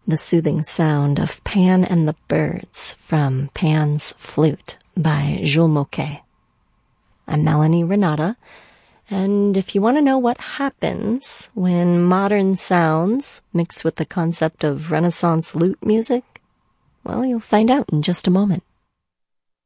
the soothing sound of Pan and the Birds from Pan's Flute by Jules Moquet. I'm Melanie Renata, and if you want to know what happens when modern sounds mix with the concept of Renaissance lute music, well, you'll find out in just a moment.